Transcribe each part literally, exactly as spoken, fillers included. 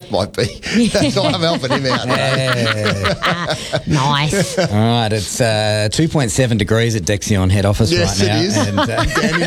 might be. That's why I'm helping him out. Yeah. Nice. All right, it's uh, two point seven degrees at Dexion head office Yes, right now. it is. And, uh,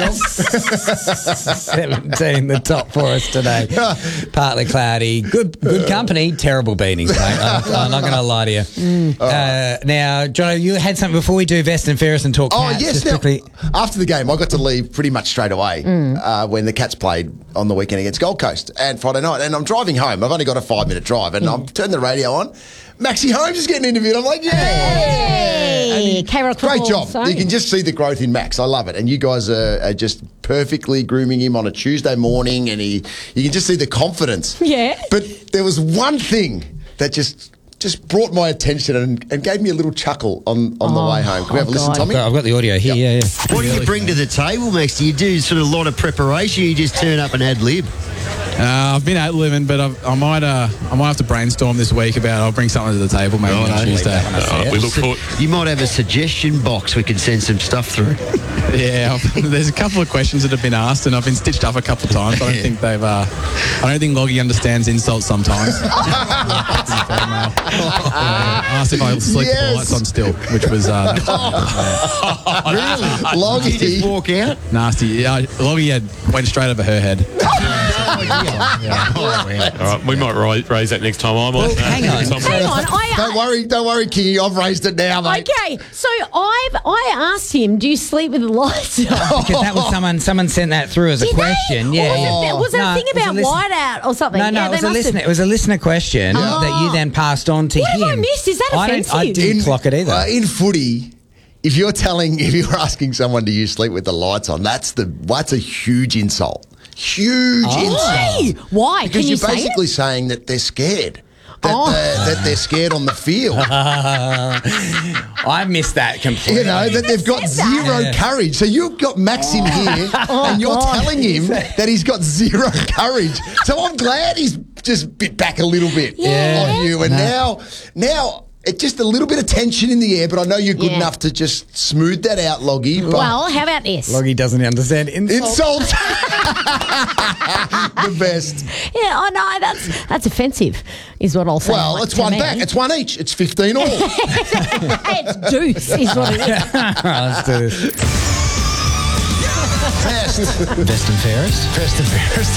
seventeen the top for us today. Partly cloudy. Good good company. Terrible beatings, mate. I'm, I'm not going to lie to you. Mm. Uh, now, Jono, you had something before we do Vest and Ferris and talk Oh, Cats, yes. just Now, quickly. after the game, I got to leave pretty much straight away Mm. uh, when the Cats played on the weekend against Gold Coast and Friday night. And I'm driving home. I've only got a five-minute drive. And Mm. I'm turning the radio on. Maxie Holmes is getting interviewed. I'm like, yeah. Hey, And K-Rock great football, job. sorry. You can just see the growth in Max. I love it. And you guys are, are just perfectly grooming him on a Tuesday morning. And he, you can just see the confidence. Yeah. But there was one thing that just... just brought my attention and, and gave me a little chuckle on, on Oh, the way home. Can we have oh a listen, God. Tommy? I've got the audio here, yeah, yeah. What do you bring to the table, Max? Do you do sort of a lot of preparation? Or you just turn up and ad lib? Uh, I've been at living, but I've, I might uh, I might have to brainstorm this week about I'll bring something to the table maybe Right, on I'll Tuesday. leave that Uh, we look forward. You might have a suggestion box we can send some stuff through. Yeah, I've, there's a couple of questions that have been asked, and I've been stitched up a couple of times. I don't Yeah. think they've. Uh, I don't think Loggy understands insults sometimes. uh, asked if I sleep with the Yes. lights on still, which was uh, Really? You Loggy. just walk out? nasty. Yeah, Loggy had went straight over her head. All right, we might ri- raise that next time. I might. Well, hang on. Tom- Hang on, I, Don't worry, don't worry, Kingy. I've raised it now, mate. Okay, so I've I asked him, "Do you sleep with the lights on?" Because that was someone someone sent that through as a Did question. they? Yeah, Or was yeah. it, was it No, a thing it was a about listen- whiteout or something? No, no, yeah, it was they a must listener. have- It was a listener question that you then passed on to What him. have I missed? Is that I don't- I offensive? didn't clock it either. Uh, in footy, if you're telling, if you're asking someone, do you sleep with the lights on? That's the that's a huge insult. Huge Oh. Why? insult. Why? Because Can you you're say basically it? saying that they're scared. That, Oh. they're, that they're scared on the field. I missed that completely. You know, that they've got said that. zero Yeah. courage. So you've got Max in here and you're God. telling him that he's got zero courage. So I'm glad he's just bit back a little bit Yeah. on you. And now, now it's just a little bit of tension in the air, but I know you're good Yeah. enough to just smooth that out, Loggy. But Well, how about this? Loggy doesn't understand insult. insult. The best. Yeah, I know that's that's offensive, is what I'll say. Well, like, it's to one me. back. It's one each. It's fifteen all. It's deuce, is what it is. All right, let's do this. Best. Vest and Ferris. Best and fairest.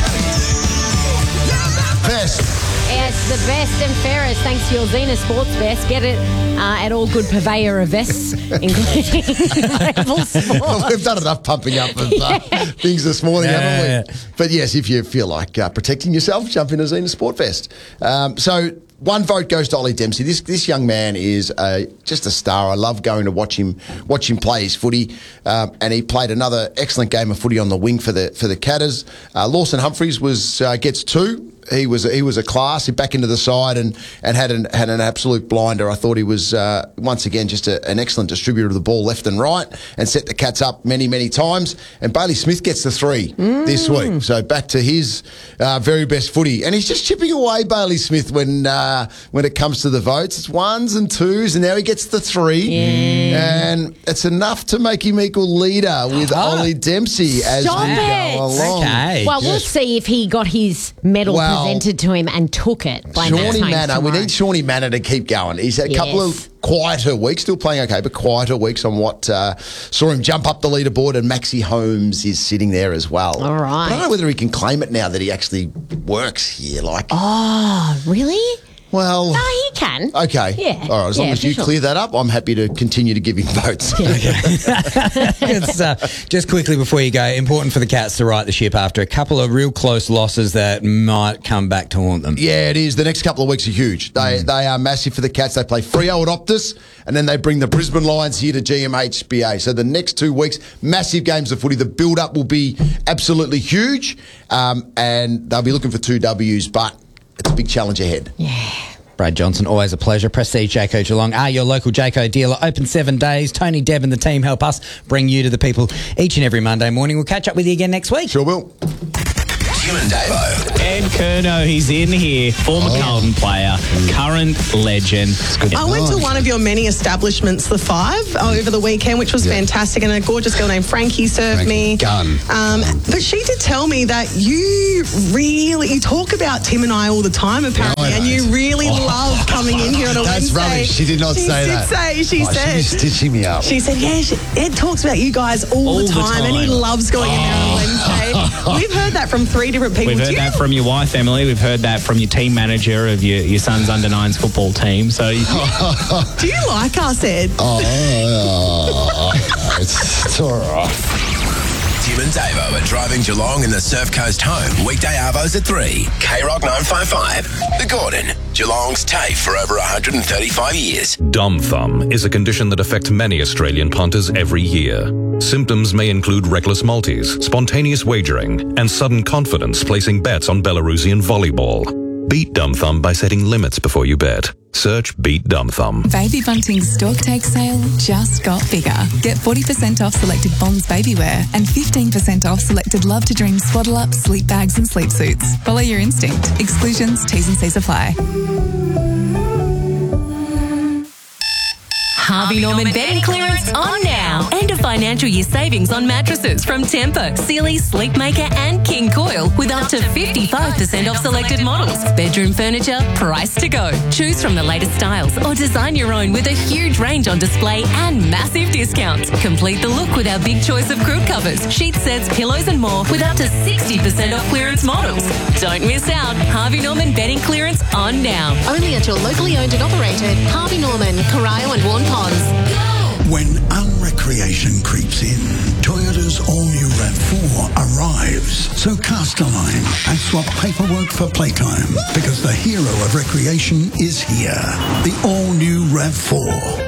Best. It's the best and fairest, thanks to your Xena Sports Vest. Get it uh, at all good purveyor of vests, including Rebel Well, Sports. we've done enough pumping up of uh, things this morning, Yeah, haven't we? yeah. But yes, if you feel like uh, protecting yourself, jump in a Xena Sport Vest. Um, so one vote goes to Ollie Dempsey. This this young man is uh, just a star. I love going to watch him watch him play his footy, um, and he played another excellent game of footy on the wing for the for the Catters. Uh, Lawson Humphries was uh, gets two. He was he was a class. He back into the side and and had an had an absolute blinder. I thought he was uh, once again just a, an excellent distributor of the ball left and right and set the Cats up many many times. And Bailey Smith gets the three mm. this week. So back to his uh, very best footy, and he's just chipping away Bailey Smith when uh, when it comes to the votes. It's ones and twos, and now he gets the three, Yeah. and it's enough to make him equal leader with Ah. Ollie Dempsey as Stop we it. go along. Okay. Well, we'll Yes. see if he got his medal Well, presented to him and took it by next Shawnee time Manor, we tomorrow. need Shawnee Manor to keep going. He's had a couple Yes. of quieter weeks, still playing okay, but quieter weeks on what uh, saw him jump up the leaderboard, and Maxie Holmes is sitting there as well. All right. But I don't know whether he can claim it now that he actually works here. Like, Oh, really? well, No, he can. okay. Yeah. All right, as long Yeah, as for you sure. clear that up, I'm happy to continue to give him votes. It's, uh, just quickly before you go, important for the Cats to right the ship after a couple of real close losses that might come back to haunt them. Yeah, it is. The next couple of weeks are huge. They they are massive for the Cats. They play Freo at Optus, and then they bring the Brisbane Lions here to G M H B A. So the next two weeks, massive games of footy. The build-up will be absolutely huge, um, and they'll be looking for two W's, but it's a big challenge ahead. Brad Johnson, always a pleasure. Prestige Jayco Geelong are your local Jayco dealer. Open seven days. Tony, Deb and the team help us bring you to the people each and every Monday morning. We'll catch up with you again next week. Sure will. Tim and Davo. Ed Curnow, he's in here. Former Oh. Carlton player, current legend. I went to one of your many establishments, the Five, over the weekend, which was Yeah. fantastic. And a gorgeous girl named Frankie served Frankie me. Gunn. Um, but she did tell me that you really, you talk about Tim and I all the time, apparently, I and you don't. really love coming in here on a That's Wednesday. rubbish. She did not she say did that. Say, she Oh, said. She was stitching me up. She said, yeah, she, Ed talks about you guys all, All the, the time, and he time. loves going in there on Wednesday. We've heard that from three different people. We've Do heard you- that from your wife, Emily. We've heard that from your team manager of your, your son's under nines football team. So you, Do you like us, Ed? Oh, it's, it's all right. Tim and Davo are driving Geelong in the Surf Coast home. Weekday arvos at three. K-Rock nine five five. The Gordon. Geelong's TAFE for over one hundred thirty-five years. Dumb thumb is a condition that affects many Australian punters every year. Symptoms may include reckless multis, spontaneous wagering, and sudden confidence placing bets on Belarusian volleyball. Beat dumb thumb by setting limits before you bet. Search Beat Dumb Thumb. Baby Bunting's stock take sale just got bigger. Get forty percent off selected Bonds baby wear and fifteen percent off selected Love to Dream swaddle up, sleep bags and sleep suits. Follow your instinct. Exclusions, T's and C's apply. Harvey Norman bedding clearance on now. End of financial year savings on mattresses from Tempo, Sealy, Sleepmaker and King Coil with up to fifty-five percent off selected models. Bedroom furniture, price to go. Choose from the latest styles or design your own with a huge range on display and massive discounts. Complete the look with our big choice of quilt covers, sheet sets, pillows and more with up to sixty percent off clearance models. Don't miss out. Harvey Norman bedding clearance on now. Only at your locally owned and operated Harvey Norman, Corio and Warn Ponds. When unrecreation creeps in, Toyota's all-new RAV four arrives. So cast a line and swap paperwork for playtime, because the hero of recreation is here. The all-new RAV four.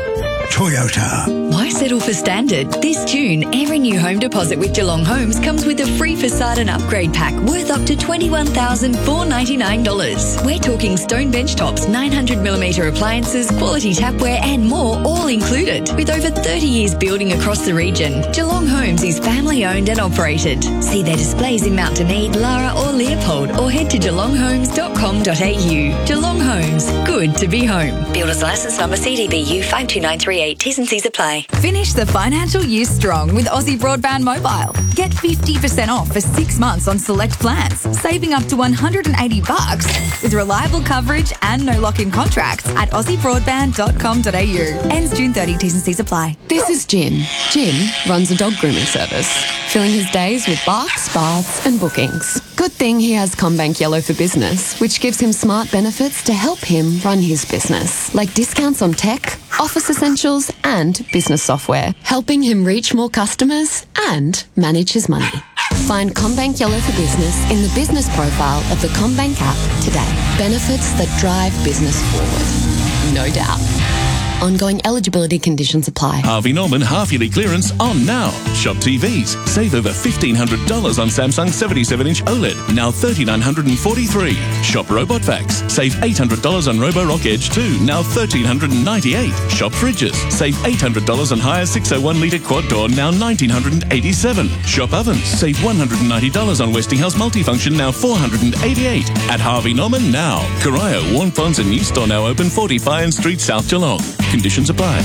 Toyota. Why settle for standard? This June, every new home deposit with Geelong Homes comes with a free facade and upgrade pack worth up to twenty-one thousand four hundred ninety-nine dollars. We're talking stone bench tops, nine hundred millimetre appliances, quality tapware and more, all included. With over thirty years building across the region, Geelong Homes is family owned and operated. See their displays in Mount Dunedin, Lara or Leopold, or head to geelong homes dot com dot a u. Geelong Homes, good to be home. Builder's licence number C D B U five two nine three eight. T's and C's apply. Finish the financial year strong with Aussie Broadband Mobile. Get fifty percent off for six months on select plans, saving up to one hundred eighty bucks with reliable coverage and no lock-in contracts at aussie broadband dot com dot a u. Ends June thirtieth. T's and C's apply. This is Jim. Jim runs a dog grooming service, filling his days with barks, baths and bookings. Good thing he has CommBank Yellow for Business, which gives him smart benefits to help him run his business, like discounts on tech, office essentials and business software, helping him reach more customers and manage his money. Find CommBank Yellow for Business in the business profile of the CommBank app today. Benefits that drive business forward. No doubt. Ongoing eligibility conditions apply. Harvey Norman half-yearly clearance on now. Shop T Vs. Save over fifteen hundred dollars on Samsung seventy-seven inch OLED, now three thousand nine hundred forty-three dollars. Shop Robot Vacs. Save eight hundred dollars on Roborock Edge two, now one thousand three hundred ninety-eight dollars. Shop Fridges. Save eight hundred dollars on Hire six oh one litre quad door, now one thousand nine hundred eighty-seven dollars. Shop Ovens. Save one hundred ninety dollars on Westinghouse Multifunction, now four hundred eighty-eight dollars. At Harvey Norman now. Corio, Warn Ponds and new store now open, forty Fine Street, South Geelong. Conditions apply.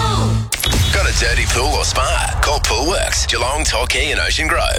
Got a dirty pool or spa? Call Poolworks, Geelong, Torquay and Ocean Grove.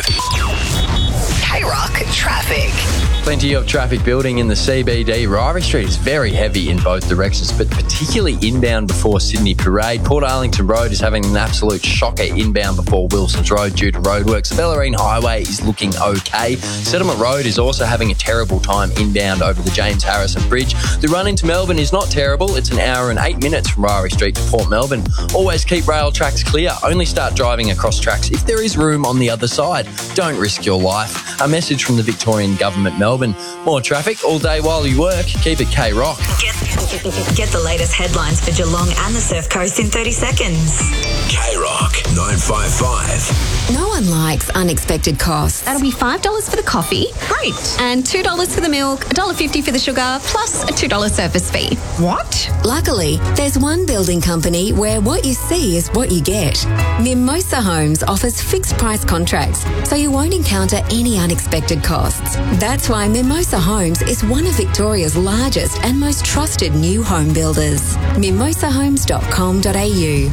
K-Rock traffic. Plenty of traffic building in the C B D. Ryrie Street is very heavy in both directions, but particularly inbound before Sydney Parade. Port Arlington Road is having an absolute shocker inbound before Wilson's Road due to roadworks. The Bellarine Highway is looking okay. Settlement Road is also having a terrible time inbound over the James Harrison Bridge. The run into Melbourne is not terrible. It's an hour and eight minutes from Ryrie Street to Port Melbourne. Always keep rail tracks clear. Only start driving across tracks if there is room on the other side. Don't risk your life. A message from the Victorian Government, Melbourne. More traffic all day while you work. Keep it K-Rock. Get, get the latest headlines for Geelong and the Surf Coast in thirty seconds. K-Rock nine five five. No one likes unexpected costs. That'll be five dollars for the coffee. Great. And two dollars for the milk, one dollar fifty for the sugar, plus a two dollars service fee. What? Luckily, there's one building company where what you see is what you get. Mimosa Homes offers fixed price contracts, so you won't encounter any any unexpected costs. That's why Mimosa Homes is one of Victoria's largest and most trusted new home builders. mimosa homes dot com dot a u.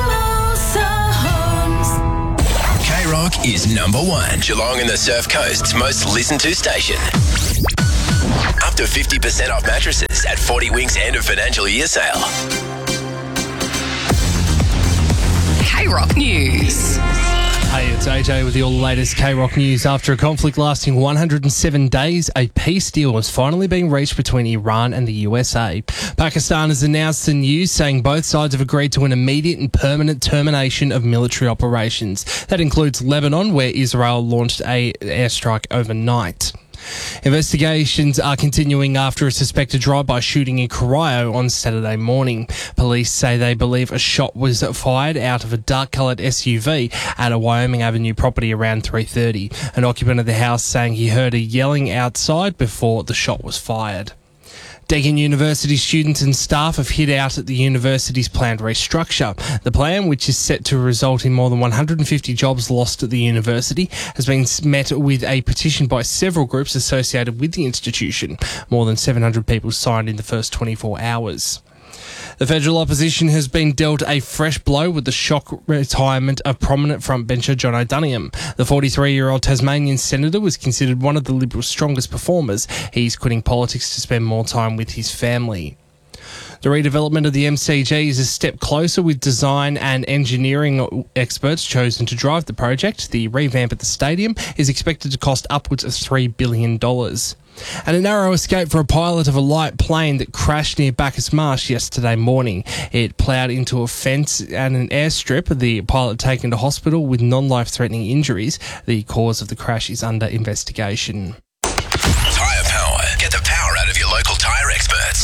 K-Rock is number one. Geelong and the Surf Coast's most listened to station. Up to fifty percent off mattresses at forty Winks end of financial year sale. K-Rock News. Hey, it's A J with your latest K-Rock news. After a conflict lasting one hundred seven days, a peace deal has finally been reached between Iran and the U S A. Pakistan has announced the news, saying both sides have agreed to an immediate and permanent termination of military operations. That includes Lebanon, where Israel launched an airstrike overnight. Investigations are continuing after a suspected drive-by shooting in Corio on Saturday morning. Police say they believe a shot was fired out of a dark-coloured S U V at a Wyoming Avenue property around three thirty. An occupant of the house saying he heard a yelling outside before the shot was fired. Deakin University students and staff have hit out at the university's planned restructure. The plan, which is set to result in more than one hundred fifty jobs lost at the university, has been met with a petition by several groups associated with the institution. More than seven hundred people signed in the first twenty-four hours. The federal opposition has been dealt a fresh blow with the shock retirement of prominent frontbencher John O'Donoghue. The forty-three-year-old Tasmanian senator was considered one of the Liberals' strongest performers. He's quitting politics to spend more time with his family. The redevelopment of the M C G is a step closer, with design and engineering experts chosen to drive the project. The revamp at the stadium is expected to cost upwards of three billion dollars. And a narrow escape for a pilot of a light plane that crashed near Bacchus Marsh yesterday morning. It ploughed into a fence and an airstrip. The pilot taken to hospital with non-life-threatening injuries. The cause of the crash is under investigation. Tyre Power. Get the power out of your local tyre experts.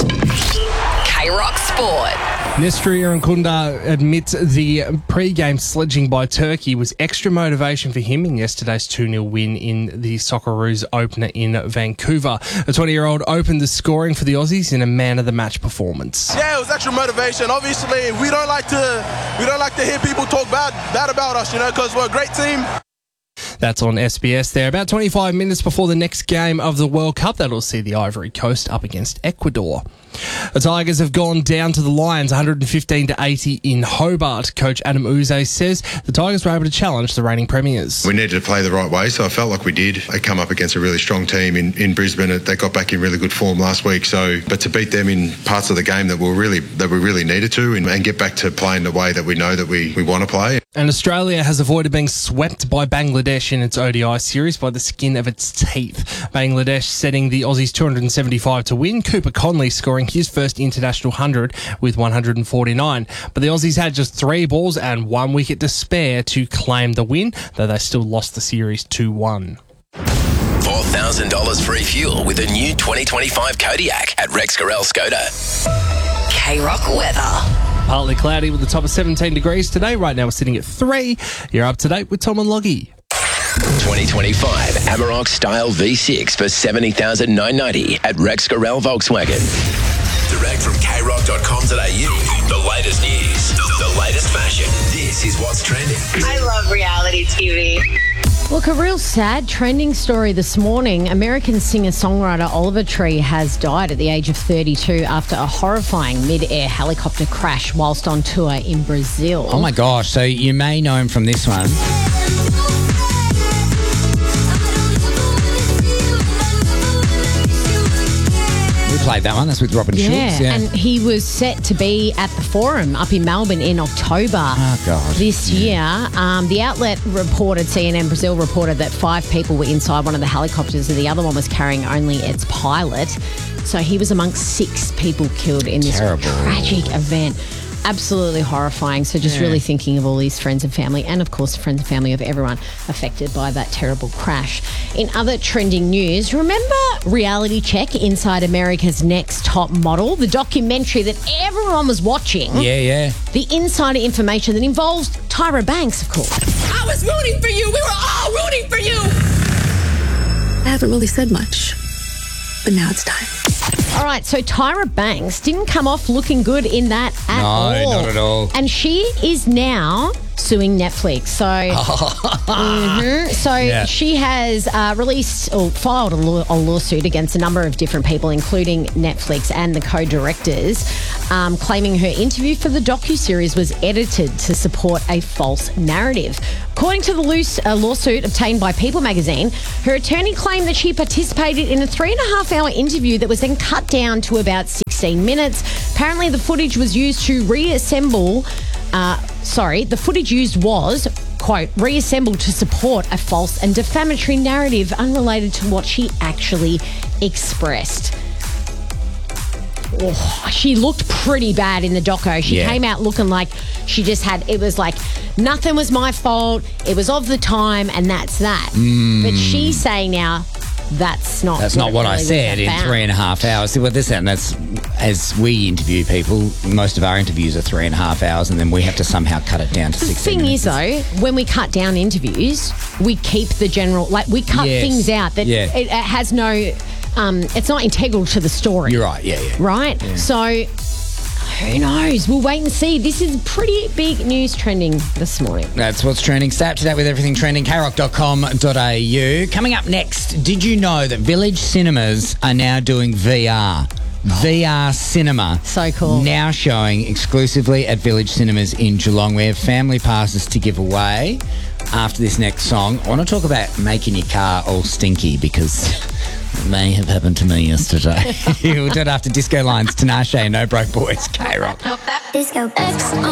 K-Rock Sport. Nestri Irankunda admits the pre-game sledging by Turkey was extra motivation for him in yesterday's two nil win in the Socceroos opener in Vancouver. The twenty-year-old opened the scoring for the Aussies in a man-of-the-match performance. Yeah, it was extra motivation. Obviously, we don't like to we don't like to hear people talk bad bad about us, you know, because we're a great team. That's on S B S there. About twenty-five minutes before the next game of the World Cup, that'll see the Ivory Coast up against Ecuador. The Tigers have gone down to the Lions one hundred fifteen to eighty in Hobart. Coach Adam Uze says the Tigers were able to challenge the reigning premiers. We needed to play the right way, so I felt like we did. They come up against a really strong team in, in Brisbane. They got back in really good form last week. So, but to beat them in parts of the game that we really that we really needed to, and, and get back to playing the way that we know that we, we want to play. And Australia has avoided being swept by Bangladesh in its O D I series by the skin of its teeth. Bangladesh setting the Aussies two hundred seventy-five to win. Cooper Conley scoring his first international one hundred with one hundred forty-nine. But the Aussies had just three balls and one wicket to spare to claim the win, though they still lost the series two one. four thousand dollars free fuel with a new twenty twenty-five Kodiak at Rex Gorell Skoda. K-Rock weather. Partly cloudy with a top of seventeen degrees today. Right now we're sitting at three. You're up to date with Tom and Loggy. twenty twenty-five Amarok Style V six for seventy thousand nine hundred ninety at Rex Gorell Volkswagen. Direct from k rock dot com dot a u. The latest news, the latest fashion. This is what's trending. I love reality T V. Look, a real sad trending story this morning. American singer-songwriter Oliver Tree has died at the age of thirty-two after a horrifying mid-air helicopter crash whilst on tour in Brazil. Oh my gosh, so you may know him from this one. We played that one, that's with Robin Yeah, Schultz. Yeah, and he was set to be at the Forum up in Melbourne in October oh, God. this year. Um, the outlet reported, C N N Brazil reported that five people were inside one of the helicopters and the other one was carrying only its pilot. So he was amongst six people killed in this Terrible. tragic event. Absolutely horrifying. So just Yeah. really thinking of all these friends and family and, of course, the friends and family of everyone affected by that terrible crash. In other trending news, remember Reality Check Inside America's Next Top Model? The documentary that everyone was watching. Yeah, yeah. The insider information that involves Tyra Banks, of course. I was rooting for you. We were all rooting for you. I haven't really said much, but now it's time. All right, so Tyra Banks didn't come off looking good in that at No, all. not at all. And she is now suing Netflix. So, mhm. so Yeah. she has uh, released or filed a, law, a lawsuit against a number of different people, including Netflix and the co-directors, um, claiming her interview for the docuseries was edited to support a false narrative. According to the loose, uh, lawsuit obtained by People magazine, her attorney claimed that she participated in a three and a half hour interview that was then cut down to about sixteen minutes. Apparently, the footage was used to reassemble. Uh, sorry, the footage used was, quote, reassembled to support a false and defamatory narrative unrelated to what she actually expressed. Oh, she looked pretty bad in the doco. She Yeah. came out looking like she just had, it was like, nothing was my fault. It was of the time, and that's that. Mm. But she's saying now, that's not That's not it what I really was said in about. three and a half hours. See what this and that's as we interview people. Most of our interviews are three and a half hours, and then we have to somehow cut it down to The sixteen thing minutes. is, though, when we cut down interviews, we keep the general, like, we cut Yes. things out that Yeah. it, it has no, um, it's not integral to the story. You're right. Yeah, yeah. Right? Yeah. So, who knows? We'll wait and see. This is pretty big news trending this morning. That's what's trending. Stay up to date with everything trending. k rock dot com dot a u. Coming up next, did you know that Village Cinemas are now doing V R? V R cinema. So cool. Now showing exclusively at Village Cinemas in Geelong. We have family passes to give away. After this next song, I want to talk about making your car all stinky because it may have happened to me yesterday. We'll do it after Disco Lines, Tinashe, No Broke Boys, K-Rock. Disco X on